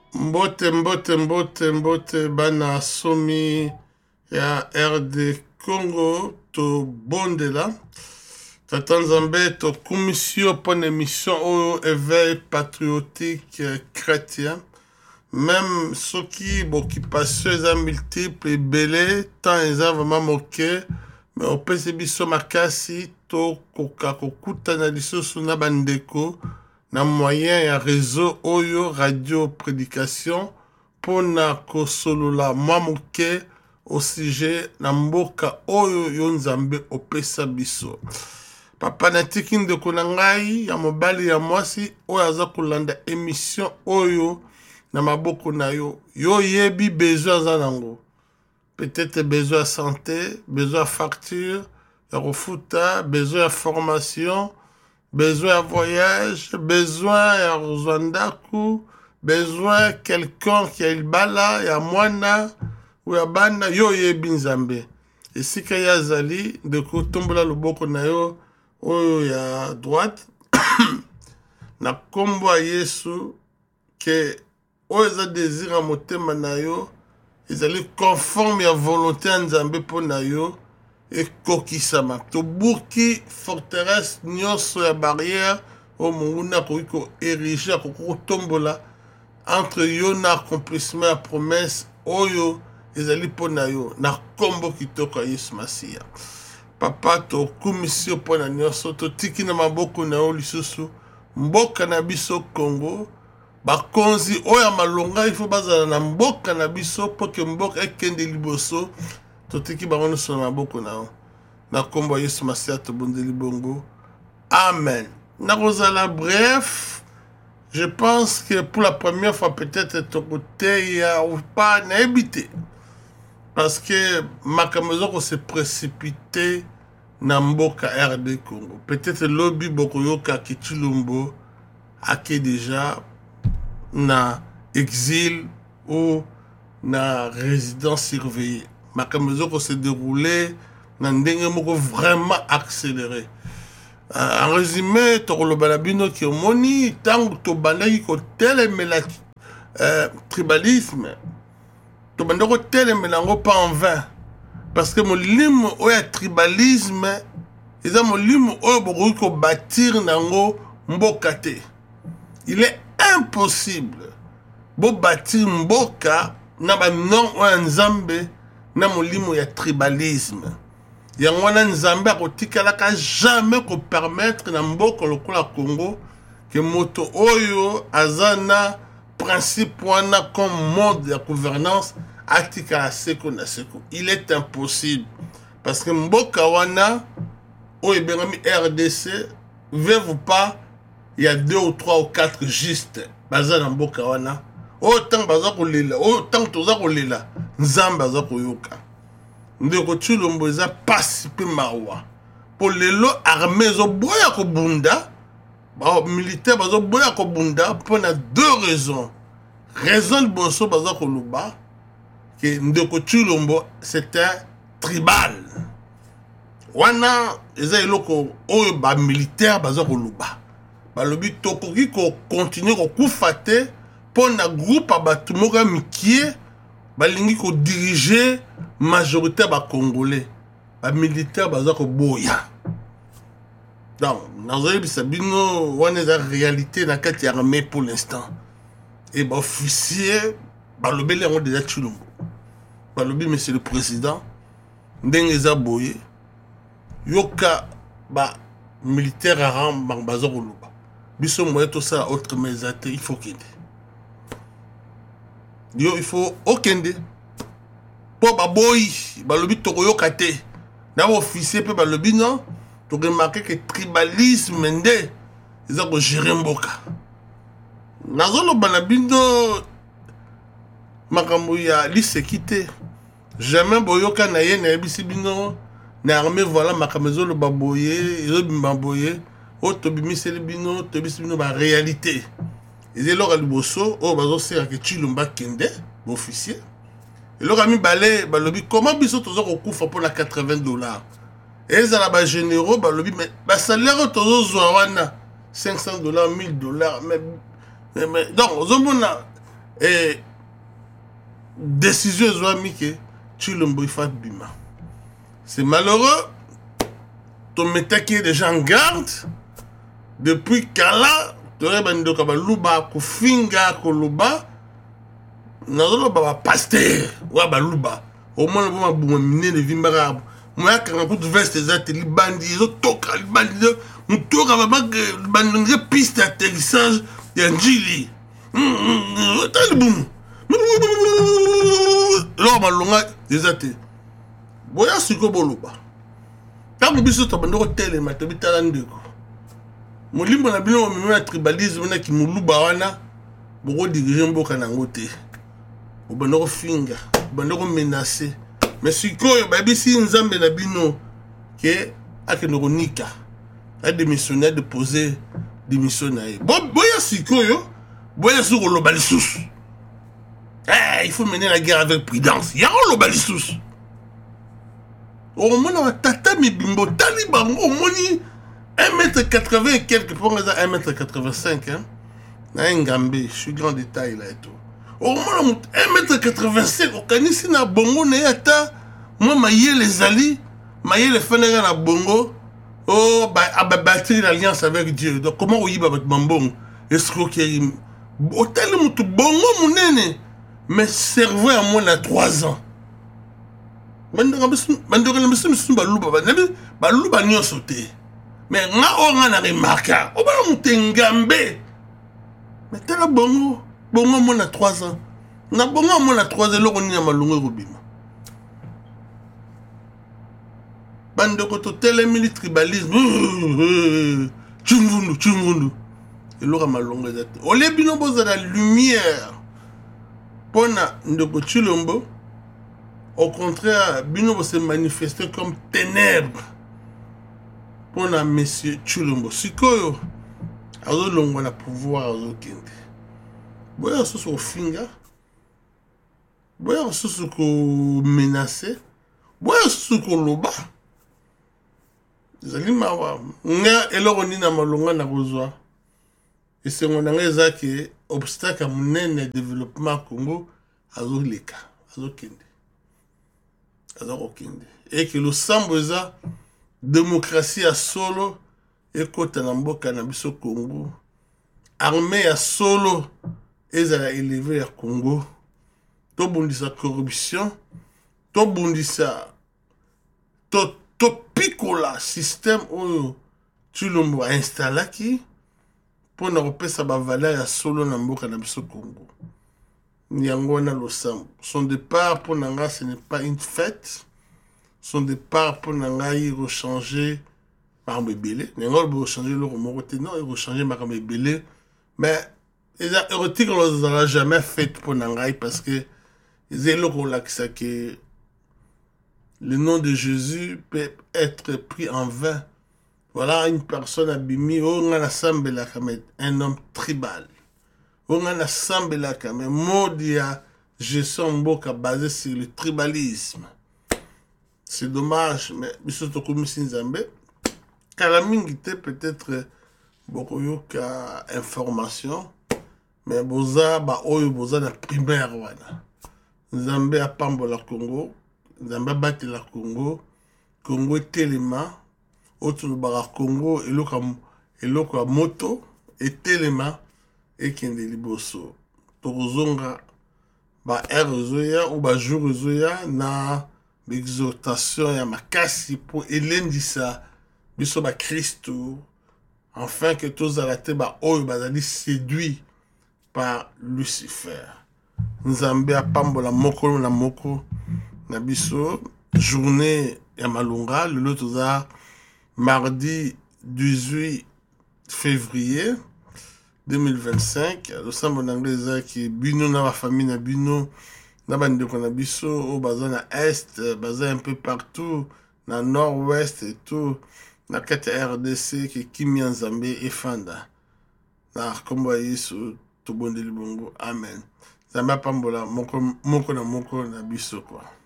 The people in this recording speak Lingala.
Mbote bana somi ya RD Congo to bondela. Tata Nzambe to commission pour une émission au éveil patriotique chrétien. Même ceux qui occupation les multiples et belé tant ils ont vraiment moqué mais au PCB makasi to koka kokuta na lisusu na bandeko na moyen ya réseau oyo radio prédication pona kosolola mwa moke au sujet na mboka oyo yo Nzambe opesa biso. Papa natiki ndeko na ngai ya mobali ya mwasi oyo aza kolanda émission oyo na maboko na yo. Yo yebi besoin aza nango. Peut-être besoin de santé, besoin de facture, de refuta, besoin de formation, besoin de voyage, besoin de Rwanda, besoin de quelqu'un qui a le bala, ya mwana, ou ya bana, yo yebi Nzambe. Et si kaya zali, de kotombola loboko na yo, oyo ya droite, na kombo a Yesu, que oyo za désir a motema na yo, ils allaient conforme à la volonté de Nzambe pour nayo et kokisama. To buki forteresse nyonso ya barrière au munguna ko érigé ko tombola entre yo na accomplissement ya promesse oyo ils allaient pour nayo na kombo kitoko Yesu Masia. Papa to commission pour na nyonso to tiki na maboko na yo lisusu mboka na biso Congo. Bakonzi oya malonga il faut bazala na mboka na biso pour que mboka ekende liboso totiki bango so na maboko na o na kombo Yesu Masia to bondeli bongo. Amen. Na kozala bref, je pense que pour la première fois peut-être ton côté ya ou pas na habité parce que makambo ko se précipité na mboka RD Congo. Peut-être lobby bokoyoka Kitulumbo ake déjà na exil ou na résidence surveillée. Ma caméra s'est déroulée dans un moko vraiment accéléré. En résumé, tu as le balabino qui est moni, tant que tu bandaki ko tel tribalisme, tu bandako tel melango pas en vain. Parce que mon lim ou ya tribalisme, ils ont mon lim ou boko ko bâtir nango mbokate. Il est impossible bo bâtir mboka na ba non o Nzambe na molimo ya tribalisme. Yango wana Nzambe akotikalaka jamais ko permettre na mboka lokola Congo que moto oyo azana principe wana comme mode de gouvernance atikala seko na seko. Il est impossible parce que mboka wana oyo bengami RDC veut vous pas. Il y a 2 ou 3 ou 4 juste baza na mboka wana autant baza kolela autant toza kolela Nzambe baza koyoka ndeko Tshilombo eza pasi pe mawa pour lelo armée zo boya ko bunda ba militaire bazo boya ko bunda pour na 2 raisons. Raison de boso baza ko luba que ndeko Tshilombo c'est un tribal wana eza eloko oyo ba militaire baza ko luba. Balobi tokoki ko continuer ko kufate pour na groupe abatu moka mikie balingi ko diriger majorité ba congolais ba militaire baza ko boya. Donc nazoyebi sabino wana za réalité na kati ya armée pour l'instant et ba officier balobi lengo déjà Tshilombo balobi monsieur le président ndenge za boye yoka ba militaire aram baza ko luba biso moye tout ça autre mesate il faut kende yo il faut okende po baboyi balobi tokoyoka te na officier pe balobi non to remarquer que tribalisme nde eza ko gérer mboka nazoloba na bindo makambo ya lisekite jamais boyoka na ye na yebisi bino na armée voilà makambo ezoloba boye ezobimba boye o tobimiseli bino tobisi bino ba réalité ezelo ka liboso o bazosera ke Tshilombo kende officier eloko mibale balobi comment biso tozo kokufa pour la $80 ezala ba généraux balobi mais ba salaire tozo zwa wana $500 $1000 mais donc ozomona et décision ezwami ke Tshilombo il faut bima. C'est malheureux. Ton métaki est déjà en garde. Depuis Kala, tu aurais bandi kabaluba kufinga koluba. Nazoloba ba pasteur wa baluba. Au moins le moment où mine de vimbara. Moi quand on veste des ateliers bandi, zo toka bandi, on toka ba bandi piste d'atterrissage de Njili. Talibum. Là malonga des ateliers. Boya siko boluba. Tango biso to bando telema to bitala ndeko. Molimbo na bino meme tribalisme na ki muluba wana boko diriger mboka nango te. Bando finga, bando menacer. Mais sikoyo babisi nzambe na bino ke akeno nika. A démissionné de poser démission na ye. Boya sikoyo, boya sur lo balisous. Il faut mener la guerre avec prudence. Ya lo balisous. Au moins, on tata mi bimbo taliban au moni 1m80 et quelques pour 1m85 hein. Na Ngambe, je suis grand détail là et tout. Au moins 1m85 au kanisi na bongo na yata moi maye les ali, maye les fenera na bongo. Oh bah bâtir l'alliance avec Dieu. Donc comment oui bah bambong escroquerie. Hôtel mutu bongo munene mais cerveau à moi na 3 ans. Baluba n'y sauté. Mais on a remarqué. On va monter Ngambe. Mais t'as la bongo. Bongo, moi, 3 ans. Na bongo, moi, 3 ans. On y a malungé Robima. Bande koto télémili tribalisme. Chumvundu. Et l'aura malungé. On les binobos à la lumière. Pona ndoko Tshilombo. Au contraire, Bino va se manifester comme ténèbres pour la monsieur Tshilombo. Sikoyo, azo longo na pouvoir azo kende. Boya soso finga, boya soso ko menacer, boya soso ko loba. Zali mawa, nga eloko ni na malonga na kozwa. Et c'est mon angeza que obstacle à mon développement Congo azo leka, azo kende. Et que le samboza démocratie à solo et kota na mboka na biso Congo armée à solo ezala élevé à Congo to bundisa corruption to bundisa to pikola système oyo Tshilombo a installé qui pour na repesa ba valeur ya solo na mboka na biso Congo. Nyangona Losambo. Son départ pour Nanga, ce n'est pas une fête. Son départ pour Nanga, il rechanger par Mébélé. Nanga, il rechanger le Romoroté. Non, il rechanger par Mébélé. Mais, les érotiques, on ne l'a jamais fait pour Nanga parce que les éloques, que le nom de Jésus peut être pris en vain. Voilà une personne abîmée. On a un homme tribal. On a assemblé quand même modia gestion mboka basé sur le tribalisme. C'est dommage, mais bisoto comme Nzambe kalamingi te peut-être beaucoup yoka information, mais boza ba oyo boza na primaire wana. Nzambe a pambola Congo, Nzambe bati la Congo, Congo telema, autre bara Congo eloko moto et telema. Et qui est liboso. Torozonga ba erozoya ou ba jurozoya na l'exhortation ya makasi pour elendisa biso ba Christo afin que tous arrêtés ba oyo bazali séduit par Lucifer. Nzambe apambola moko na moko na biso journée ya malunga le toza mardi 18 février 2025, le sambo d'anglais qui bino na la famille na bino na bande na biso au bazin na est, bazin un peu partout na nord-ouest et tout na kati RDC qui Kimi Nzambe et Fanda na kombo Yesu to bondeli bongo amen. Zamba pambola moko na biso quoi.